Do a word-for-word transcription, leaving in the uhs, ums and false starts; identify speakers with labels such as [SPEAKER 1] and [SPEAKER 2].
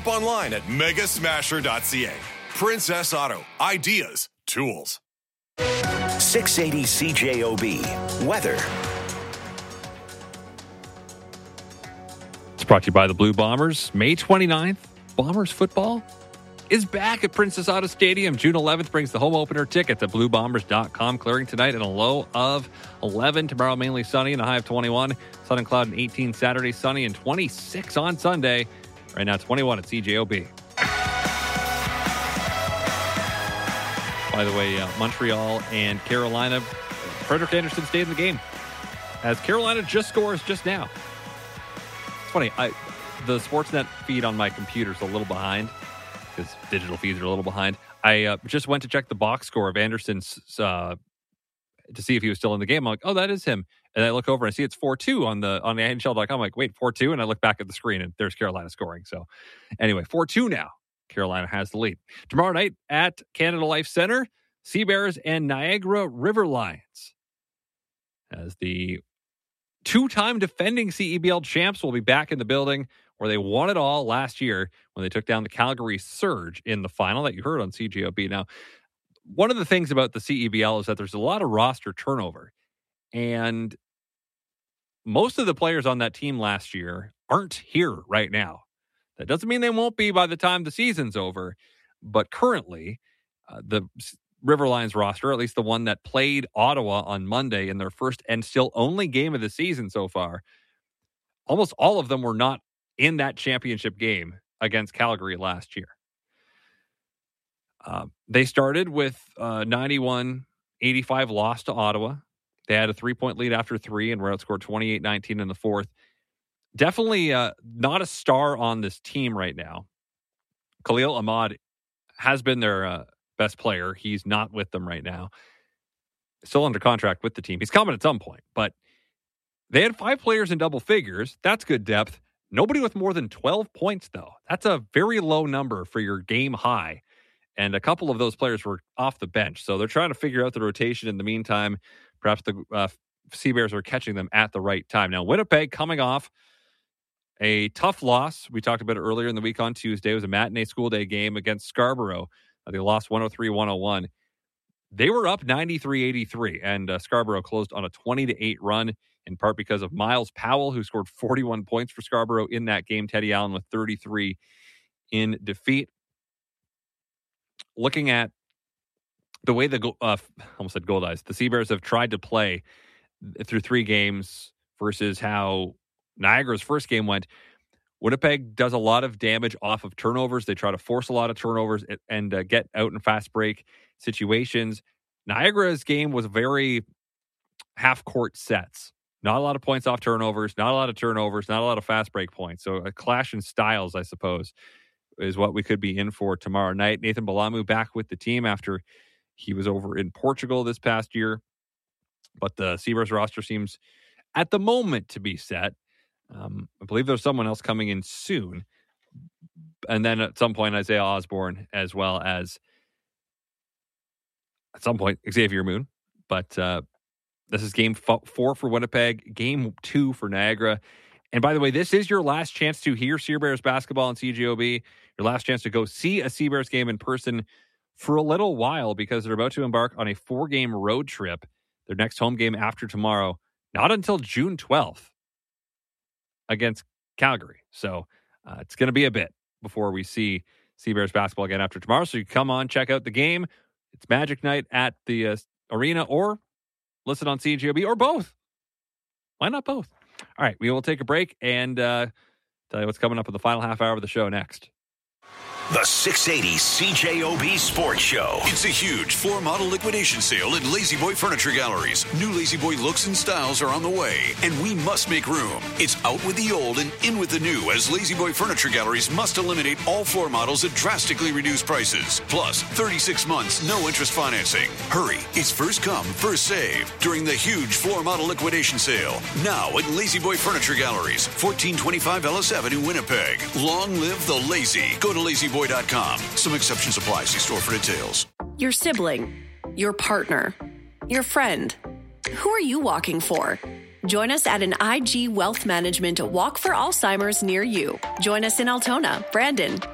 [SPEAKER 1] Shop online at mega smasher dot c a. Princess Auto. Ideas. Tools.
[SPEAKER 2] six eighty C J O B. Weather.
[SPEAKER 3] It's brought to you by the Blue Bombers. May twenty-ninth, Bombers football is back at Princess Auto Stadium. June eleventh brings the home opener tickets at blue bombers dot com. Clearing tonight at a low of eleven. Tomorrow mainly sunny and a high of twenty-one. Sun and cloud and eighteen Saturday, sunny and twenty-six on Sunday. Right now twenty-one at C J O B. By the way, uh, Montreal and Carolina, Frederick Anderson stayed in the game as Carolina just scores just now. It's funny, I, the Sportsnet feed on my computer is a little behind because digital feeds are a little behind. I uh, just went to check the box score of Anderson's uh, to see if he was still in the game. I'm like, oh, that is him. And I look over and I see it's four two on the on the N H L dot com. I'm like, wait, four two? And I look back at the screen and there's Carolina scoring. So anyway, four two now. Carolina has the lead. Tomorrow night at Canada Life Center, Sea Bears and Niagara River Lions. As the two-time defending C E B L champs will be back in the building where they won it all last year when they took down the Calgary Surge in the final that you heard on C J O B. Now, one of the things about the C E B L is that there's a lot of roster turnover. And most of the players on that team last year aren't here right now. That doesn't mean they won't be by the time the season's over. But currently, uh, the River Lions roster, at least the one that played Ottawa on Monday in their first and still only game of the season so far, almost all of them were not in that championship game against Calgary last year. Uh, they started with uh, ninety-one eighty-five loss to Ottawa. They had a three-point lead after three and were outscored twenty-eight nineteen in the fourth. Definitely uh, not a star on this team right now. Khalil Ahmad has been their uh, best player. He's not with them right now. Still under contract with the team. He's coming at some point, but they had five players in double figures. That's good depth. Nobody with more than twelve points, though. That's a very low number for your game high. And a couple of those players were off the bench. So they're trying to figure out the rotation in the meantime. Perhaps the uh, Sea Bears are catching them at the right time. Now, Winnipeg coming off a tough loss. We talked about it earlier in the week on Tuesday. It was a matinee school day game against Scarborough. Uh, they lost one oh three one oh one. They were up ninety-three eighty-three, and uh, Scarborough closed on a twenty to eight run, in part because of Miles Powell, who scored forty-one points for Scarborough in that game. Teddy Allen with thirty-three in defeat. Looking at the way the uh, almost said Gold Eyes, the Sea Bears have tried to play through three games versus how Niagara's first game went. Winnipeg does a lot of damage off of turnovers. They try to force a lot of turnovers and uh, get out in fast break situations. Niagara's game was very half-court sets. Not a lot of points off turnovers, not a lot of turnovers, not a lot of fast break points. So a clash in styles, I suppose, is what we could be in for tomorrow night. Nathan Balamu back with the team after he was over in Portugal this past year. But the Sea Bears roster seems, at the moment, to be set. Um, I believe there's someone else coming in soon. And then at some point, Isaiah Osborne, as well as, at some point, Xavier Moon. But uh, this is game f- four for Winnipeg, game two for Niagara. And by the way, this is your last chance to hear Sea Bears basketball on C J O B. Your last chance to go see a Sea Bears game in person for a little while, because they're about to embark on a four-game road trip. Their next home game after tomorrow, not until June twelfth against Calgary. So uh, it's going to be a bit before we see Sea Bears basketball again after tomorrow. So you come on, check out the game. It's Magic Night at the uh, arena, or listen on C J O B, or both. Why not both? All right, we will take a break and uh, tell you what's coming up in the final half hour of the show next.
[SPEAKER 2] The six eighty C J O B Sports Show.
[SPEAKER 4] It's a huge floor model liquidation sale at Lazy Boy Furniture Galleries. New Lazy Boy looks and styles are on the way, and we must make room. It's out with the old and in with the new, as Lazy Boy Furniture Galleries must eliminate all floor models at drastically reduced prices. Plus, thirty-six months, no interest financing. Hurry, it's first come, first save during the huge floor model liquidation sale. Now at Lazy Boy Furniture Galleries, fourteen twenty-five Ellis Avenue, Winnipeg. Long live the lazy. Go to lazy boy dot com. Some exceptions apply. See store for details.
[SPEAKER 5] Your sibling, your partner, your friend. Who are you walking for? Join us at an I G Wealth Management Walk for Alzheimer's near you. Join us in Altona, Brandon,